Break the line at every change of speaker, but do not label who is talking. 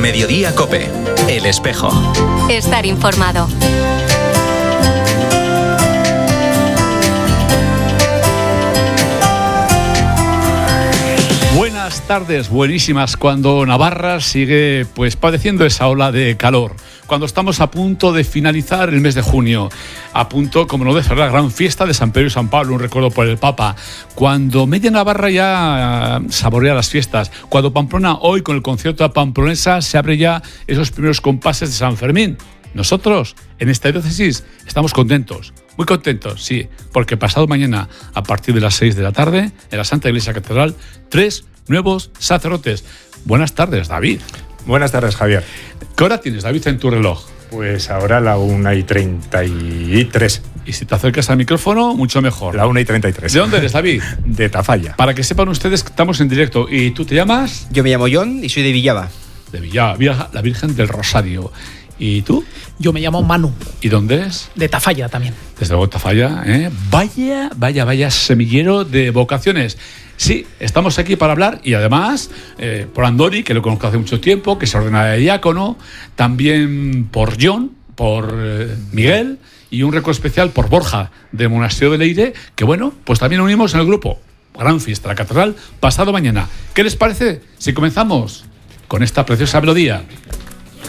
Mediodía COPE. El Espejo.
Estar informado.
Buenas tardes, buenísimas, cuando Navarra sigue padeciendo esa ola de calor, cuando estamos a punto de finalizar el mes de junio, a punto, como no, de cerrar la gran fiesta de San Pedro y San Pablo, un recuerdo por el Papa, cuando media Navarra ya saborea las fiestas, cuando Pamplona hoy con el concierto de Pamplonesa se abre ya esos primeros compases de San Fermín. Nosotros, en esta diócesis, estamos contentos, muy contentos, sí, porque pasado mañana, a partir de las 6 de la tarde, en la Santa Iglesia Catedral, 3 nuevos sacerdotes. Buenas tardes, David.
Buenas tardes, Javier.
¿Qué hora tienes, David, en tu reloj?
Pues ahora la 1:33.
Y si te acercas al micrófono, mucho mejor.
La 1:33.
¿De dónde eres, David?
De Tafalla.
Para que sepan ustedes que estamos en directo. ¿Y tú te llamas?
Yo me llamo John y soy de Villava.
De Villava, la Virgen del Rosario. ¿Y tú?
Yo me llamo Manu.
¿Y dónde es?
De Tafalla también.
Desde luego Tafalla, ¿eh? Vaya semillero de vocaciones. Sí, estamos aquí para hablar y además por Andori, que lo conozco hace mucho tiempo, que se ordena de diácono, también por John, por Miguel y un recuerdo especial por Borja, del Monasterio de Leire, que bueno, pues también unimos en el grupo. Gran fiesta, la catedral, pasado mañana. ¿Qué les parece si comenzamos con esta preciosa melodía?